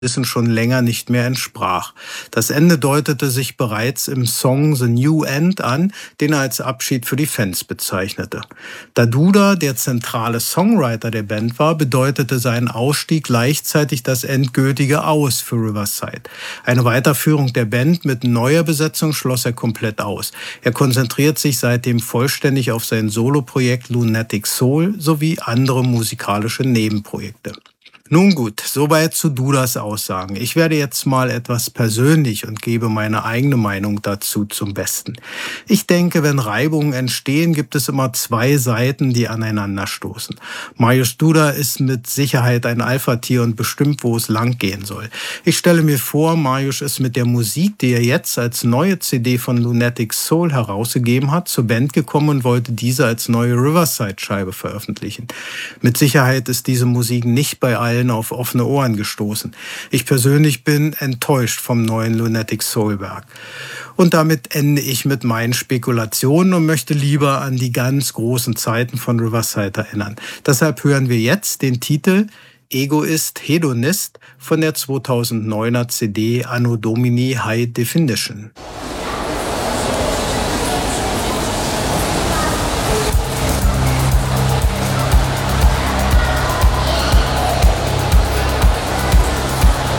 Wissen schon länger nicht mehr entsprach. Das Ende deutete sich bereits im Song The New End an, den er als Abschied für die Fans bezeichnete. Da Duda der zentrale Songwriter der Band war, bedeutete sein Ausstieg gleichzeitig das endgültige Aus für Riverside. Eine Weiterführung der Band mit neuer Besetzung schloss er komplett aus. Er konzentriert sich seitdem vollständig auf sein Soloprojekt Lunatic Soul sowie andere musikalische Nebenprojekte. Nun gut, soweit zu Dudas Aussagen. Ich werde jetzt mal etwas persönlich und gebe meine eigene Meinung dazu zum Besten. Ich denke, wenn Reibungen entstehen, gibt es immer zwei Seiten, die aneinanderstoßen. Mariusz Duda ist mit Sicherheit ein Alpha-Tier und bestimmt, wo es lang gehen soll. Ich stelle mir vor, Mariusz ist mit der Musik, die er jetzt als neue CD von Lunatic Soul herausgegeben hat, zur Band gekommen und wollte diese als neue Riverside-Scheibe veröffentlichen. Mit Sicherheit ist diese Musik nicht bei allen auf offene Ohren gestoßen. Ich persönlich bin enttäuscht vom neuen Lunatic Soul Werk. Und damit ende ich mit meinen Spekulationen und möchte lieber an die ganz großen Zeiten von Riverside erinnern. Deshalb hören wir jetzt den Titel Egoist Hedonist von der 2009er CD Anno Domini High Definition.